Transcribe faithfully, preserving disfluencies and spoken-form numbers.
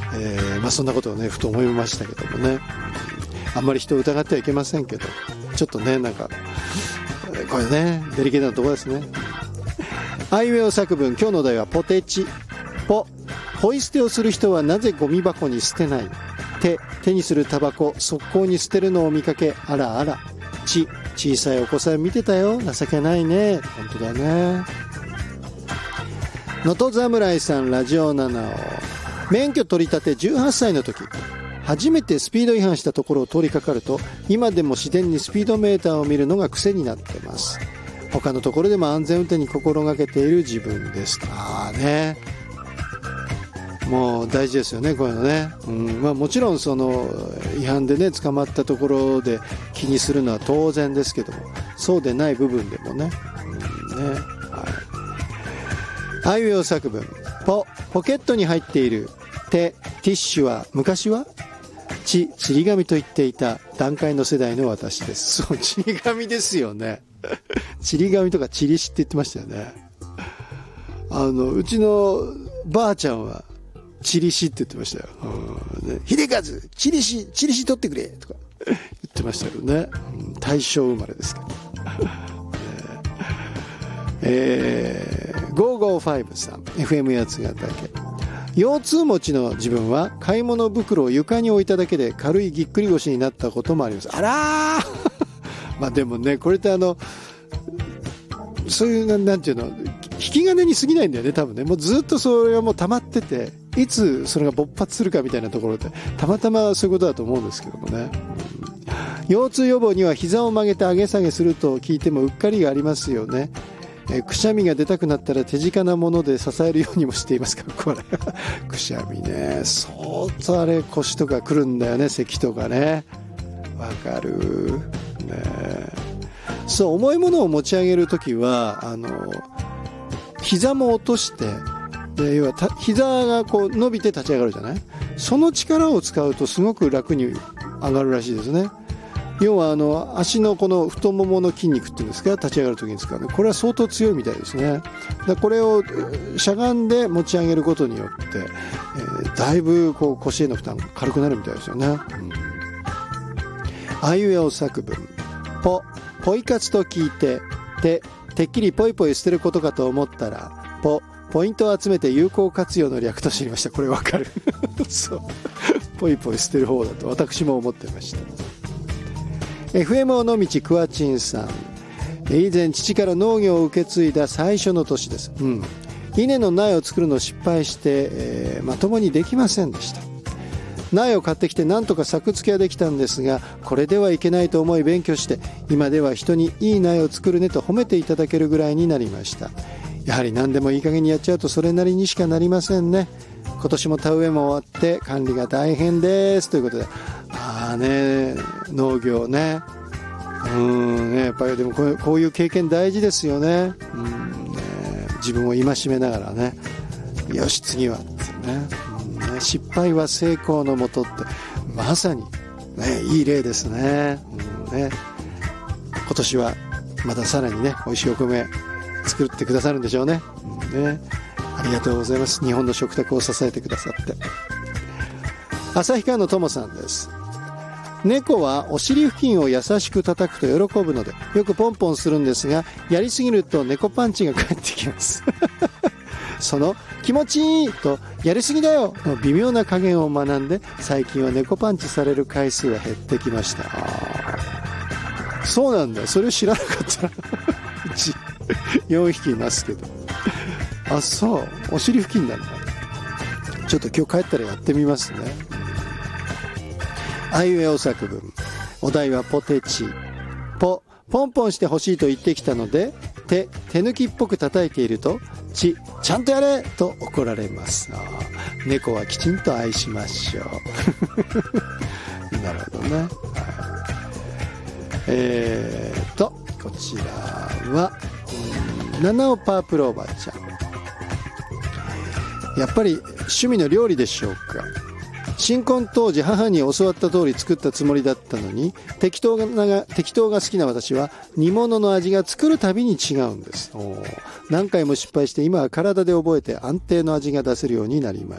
えー、まあそんなことをねふと思いましたけどもね、あんまり人を疑ってはいけませんけど、ちょっとねなんかこれねデリケートなところですね。あいうえお作文、今日のお題はポテチ。ポ、ポイ捨てをする人はなぜゴミ箱に捨てない。手、手にするタバコ速攻に捨てるのを見かけ、あらあら。ち、小さいお子さん見てたよ、情けないね。本当だね。能登侍さん、ラジオななを。免許取り立てじゅうはっさいの時、初めてスピード違反したところを通りかかると、今でも自然にスピードメーターを見るのが癖になってます。他のところでも安全運転に心がけている自分です。ああね、もう大事ですよねこういうのね、うんまあ、もちろんその違反でね捕まったところで気にするのは当然ですけども、そうでない部分でもね、うんね、はい、あいうえお作文、ポ、ポケットに入っている。手、ティッシュは昔は。ち、ちり紙と言っていた団塊の世代の私です。そう、ちり紙ですよね。ちり紙とかちりしって言ってましたよね。あのうちのばあちゃんはちりしって言ってましたよ。うんね、秀和ちりしちりし取ってくれとか言ってましたけどね、うん、大正生まれですけど、ねえー、ごーごーごさん エフエム 八ヶ岳。腰痛持ちの自分は買い物袋を床に置いただけで軽いぎっくり腰になったこともあります。あらーまあでもねこれってあのそういうな、なんていうの、引き金に過ぎないんだよね多分ね。もうずっとそれがもう溜まってて、いつそれが勃発するかみたいなところでたまたまそういうことだと思うんですけどもね、うん、腰痛予防には膝を曲げて上げ下げすると聞いてもうっかりがありますよね。えくしゃみが出たくなったら手近なもので支えるようにもしていますか。これくしゃみね、相当あれ腰とかくるんだよね、咳とかね。わかるね。そう、重いものを持ち上げるときはあの膝も落として、で要はた膝がこう伸びて立ち上がるじゃない。その力を使うとすごく楽に上がるらしいですね。要はあの足のこの太ももの筋肉っていうんですか、立ち上がるときに使うね、これは相当強いみたいですね。だこれをしゃがんで持ち上げることによって、えー、だいぶこう腰への負担が軽くなるみたいですよね、うん、あいうえお作文、ポ、ポイ活と聞いて、て、てっきりポイポイ捨てることかと思ったら、ポ、ポイントを集めて有効活用の略と知りました。これわかるそうポイポイ捨てる方だと私も思ってました。エフエム 尾道くわちんさん、以前父から農業を受け継いだ最初の年です、うん、稲の苗を作るのを失敗して、えー、まともにできませんでした。苗を買ってきて何とか作付けはできたんですが、これではいけないと思い勉強して、今では人にいい苗を作るねと褒めていただけるぐらいになりました。やはり何でもいい加減にやっちゃうとそれなりにしかなりませんね。今年も田植えも終わって管理が大変ですということで、ああね、農業ね、うーんね、やっぱりでもこういう、こういう経験大事ですよね。うんね、自分を戒めながらね、よし次はってね、うんね、失敗は成功のもとってまさに、ね、いい例ですね、うんね。今年はまたさらにね美味しいお米作ってくださるんでしょうね、うんね。ありがとうございます。日本の食卓を支えてくださって。旭川のともさんです。猫はお尻付近を優しく叩くと喜ぶのでよくポンポンするんですが、やりすぎると猫パンチが返ってきますその気持ちいいとやりすぎだよの微妙な加減を学んで、最近は猫パンチされる回数が減ってきました。あ、そうなんだ、それを知らなかったうちよんひきいますけど、あ、そう、お尻付近なんだ。ちょっと今日帰ったらやってみますね。あいうえお作文、お題はポテチ。ポ、ポンポンしてほしいと言ってきたので、手、手抜きっぽく叩いていると、ち、ちゃんとやれと怒られます。あ、猫はきちんと愛しましょうなるほどね、はい、えーとこちらは七尾パープルおばちゃん、やっぱり趣味の料理でしょうか。新婚当時母に教わった通り作ったつもりだったのに、適当が適当が好きな私は煮物の味が作るたびに違うんです。お何回も失敗して今は体で覚えて安定の味が出せるようになりま